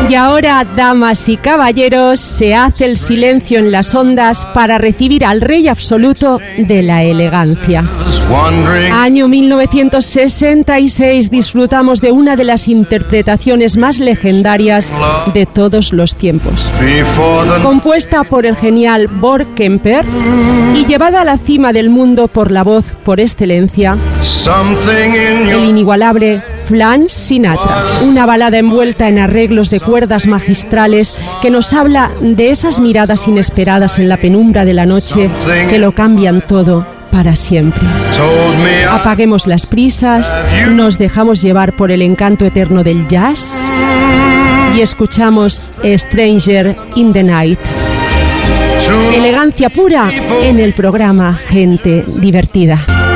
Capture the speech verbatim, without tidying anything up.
Y ahora, damas y caballeros, se hace el silencio en las ondas para recibir al rey absoluto de la elegancia. Año mil novecientos sesenta y seis, disfrutamos de una de las interpretaciones más legendarias de todos los tiempos. Compuesta por el genial Björn Kemper y llevada a la cima del mundo por la voz por excelencia, el inigualable Frank Sinatra, una balada envuelta en arreglos de cuerdas magistrales que nos habla de esas miradas inesperadas en la penumbra de la noche que lo cambian todo para siempre. Apaguemos las prisas, nos dejamos llevar por el encanto eterno del jazz y escuchamos Stranger in the Night. Elegancia pura en el programa Gente Divertida.